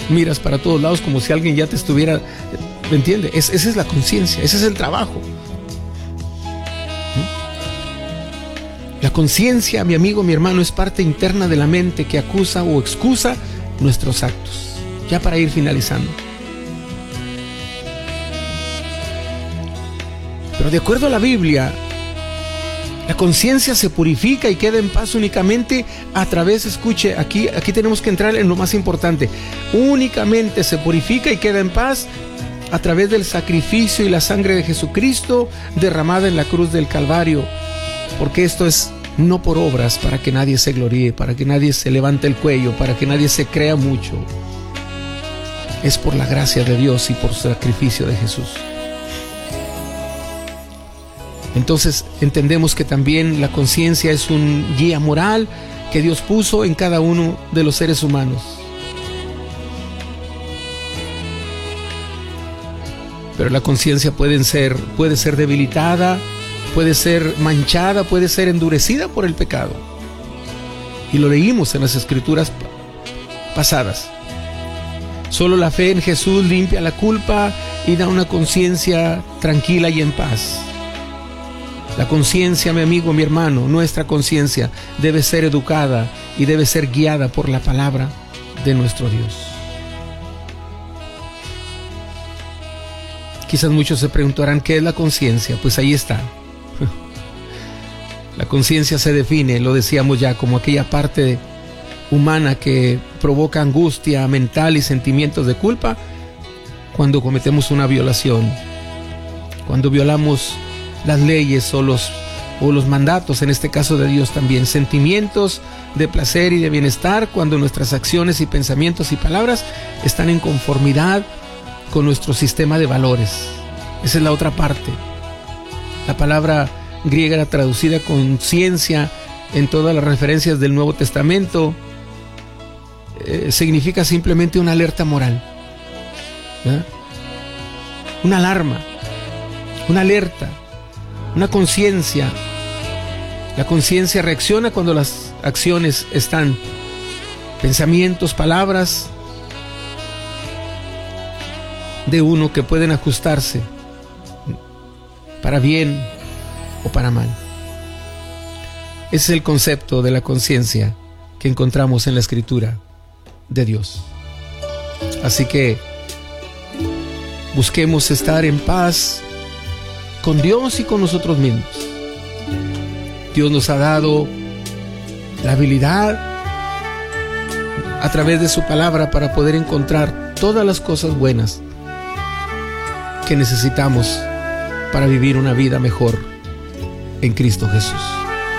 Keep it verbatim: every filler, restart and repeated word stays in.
miras para todos lados como si alguien ya te estuviera, ¿me entiendes? Es, esa es la conciencia, ese es el trabajo. La conciencia, mi amigo, mi hermano, es parte interna de la mente que acusa o excusa nuestros actos. Ya para ir finalizando. Pero de acuerdo a la Biblia, la conciencia se purifica y queda en paz únicamente a través, escuche, aquí, aquí tenemos que entrar en lo más importante, únicamente se purifica y queda en paz a través del sacrificio y la sangre de Jesucristo derramada en la cruz del Calvario, porque esto es no por obras para que nadie se gloríe, para que nadie se levante el cuello, para que nadie se crea mucho, es por la gracia de Dios y por su sacrificio de Jesús. Entonces entendemos que también la conciencia es un guía moral que Dios puso en cada uno de los seres humanos. Pero la conciencia puede ser, puede ser debilitada, puede ser manchada, puede ser endurecida por el pecado. Y lo leímos en las escrituras pasadas. Solo la fe en Jesús limpia la culpa y da una conciencia tranquila y en paz. La conciencia, mi amigo, mi hermano, nuestra conciencia debe ser educada y debe ser guiada por la palabra de nuestro Dios. Quizás muchos se preguntarán, ¿qué es la conciencia? Pues ahí está. La conciencia se define, lo decíamos ya, como aquella parte humana que provoca angustia mental y sentimientos de culpa cuando cometemos una violación, cuando violamos las leyes o los, o los mandatos, en este caso de Dios también, sentimientos de placer y de bienestar cuando nuestras acciones y pensamientos y palabras están en conformidad con nuestro sistema de valores. Esa es la otra parte. La palabra griega era traducida conciencia en todas las referencias del Nuevo Testamento. Eh, significa simplemente una alerta moral, ¿verdad? Una alarma, una alerta, una conciencia. La conciencia reacciona cuando las acciones están, pensamientos, palabras de uno que pueden ajustarse para bien o para mal. Ese es el concepto de la conciencia que encontramos en la Escritura de Dios. Así que busquemos estar en paz con Dios y con nosotros mismos. Dios nos ha dado la habilidad a través de su palabra para poder encontrar todas las cosas buenas que necesitamos para vivir una vida mejor en Cristo Jesús.